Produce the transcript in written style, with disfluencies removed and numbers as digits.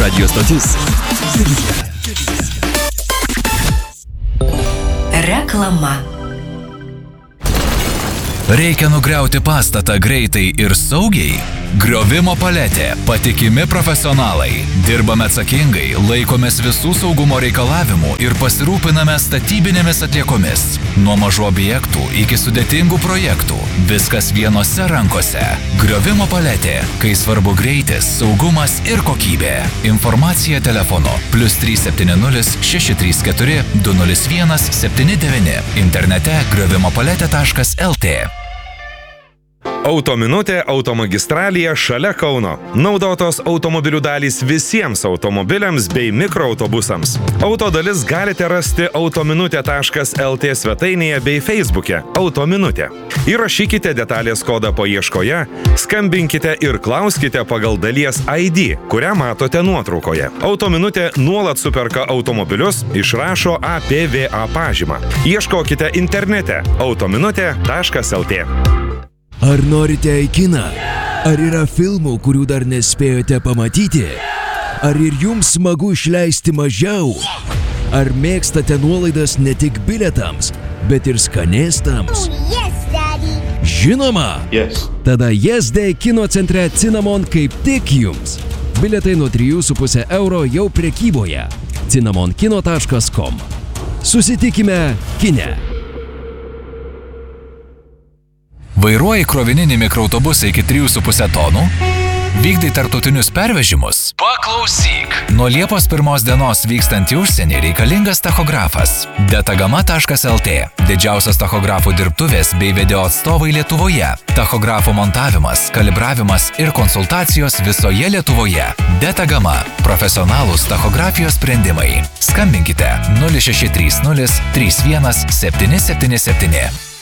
radijo stotis. Reklama. Reikia nugriauti pastatą greitai ir saugiai? Griovimo paletė. Patikimi profesionalai. Dirbame atsakingai, laikomės visų saugumo reikalavimų ir pasirūpiname statybinėmis atliekomis. Nuo mažų objektų iki sudėtingų projektų. Viskas vienose rankose. Griovimo paletė. Kai svarbu greitis, saugumas ir kokybė. Informacija telefonu +370 634 201 79. Internete griovimopaletė.lt. Autominutė automagistralėje šalia Kauno. Naudotos automobilių dalys visiems automobiliams bei mikroautobusams. Autodalis galite rasti autominutė.lt svetainėje bei Facebook'e Autominutė. Įrašykite detalės kodą paieškoje, skambinkite ir klauskite pagal dalies ID, kurią matote nuotraukoje. Autominutė nuolat superka automobilius, išrašo APVA pažymą. Ieškokite internete autominutė.lt. Ar norite į kiną? Ar yra filmų, kurių dar nespėjote pamatyti? Ar ir jums smagu išleisti mažiau? Ar mėgstate nuolaidas ne tik bilietams, bet ir skanėstams? Žinoma! Tada Yes Day kino centre Cinnamon kaip tik jums. Bilietai nuo 3,5 € jau prekyboje. cinnamonkino.com. Susitikime kine. Vairuoji krovininį mikroautobusą iki 3,5 tonų? Vykdai tarptautinius pervežimus? Paklausyk! Nuo Liepos 1 dienos vykstant į užsienį reikalingas tachografas. Detagama.lt. Didžiausios tachografų dirbtuvės bei video atstovai Lietuvoje. Tachografų montavimas, kalibravimas ir konsultacijos visoje Lietuvoje. Detagama. Profesionalūs tachografijos sprendimai. Skambinkite 0630 31 777.